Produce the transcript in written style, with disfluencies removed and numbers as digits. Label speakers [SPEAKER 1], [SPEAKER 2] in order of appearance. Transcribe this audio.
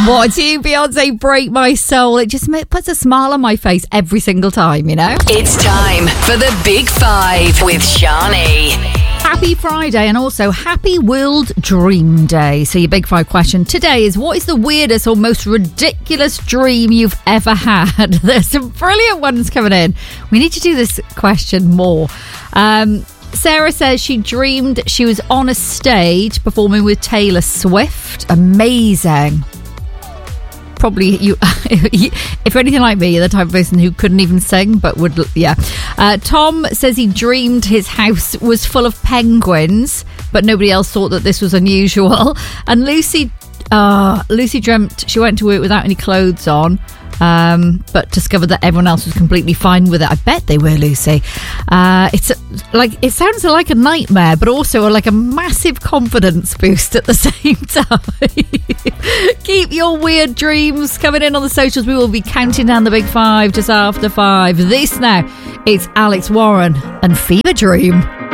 [SPEAKER 1] What do you, Beyonce, break my soul? It just puts a smile on my face every single time, you know?
[SPEAKER 2] It's time for the Big Five with Shani.
[SPEAKER 1] Happy Friday and also happy World Dream Day. So your Big Five question today is, what is the weirdest or most ridiculous dream you've ever had? There's some brilliant ones coming in. We need to do this question more. Sarah says she dreamed she was on a stage performing with Taylor Swift. Amazing. Probably you, if you're anything like me, you're the type of person who couldn't even sing, but would, yeah. Tom says he dreamed his house was full of penguins, but nobody else thought that this was unusual. And Lucy dreamt she went to work without any clothes on, but discovered that everyone else was completely fine with it. I bet they were, Lucy. It sounds like a nightmare, but also like a massive confidence boost at the same time. Keep your weird dreams coming in on the socials. We will be counting down the Big Five just after 5. This now, it's Alex Warren and Fever Dream.